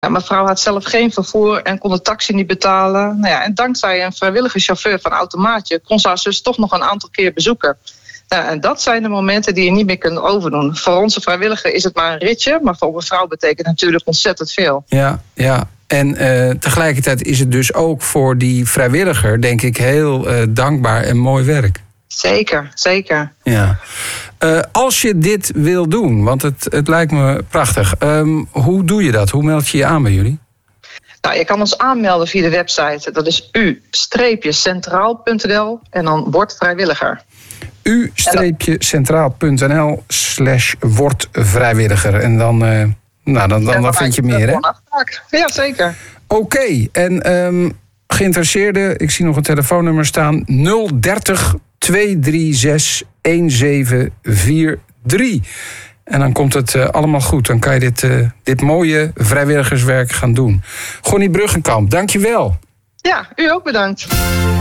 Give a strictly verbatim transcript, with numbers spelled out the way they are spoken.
Ja, mevrouw had zelf geen vervoer en kon de taxi niet betalen. Nou ja, en dankzij een vrijwillige chauffeur van Automaatje kon ze haar zus toch nog een aantal keer bezoeken. Nou, en dat zijn de momenten die je niet meer kunt overdoen. Voor onze vrijwilliger is het maar een ritje, maar voor mevrouw betekent het natuurlijk ontzettend veel. Ja, ja. En uh, tegelijkertijd is het dus ook voor die vrijwilliger, denk ik, heel uh, dankbaar en mooi werk. Zeker, zeker. Ja. Uh, als je dit wil doen, want het, het lijkt me prachtig. Um, hoe doe je dat? Hoe meld je je aan bij jullie? Nou, je kan ons aanmelden via de website. Dat is u centraal punt n l en dan word vrijwilliger. u centraal punt n l slash word vrijwilliger. En dan, uh, nou, dan, dan, dan vind je meer, hè? Ja, zeker. Oké, okay. En um, geïnteresseerden, ik zie nog een telefoonnummer staan. nul dertig twee drie zes een zeven vier drie. En dan komt het uh, allemaal goed. Dan kan je dit, uh, dit mooie vrijwilligerswerk gaan doen. Gonnie Bruggenkamp, dank je wel. Ja, u ook bedankt.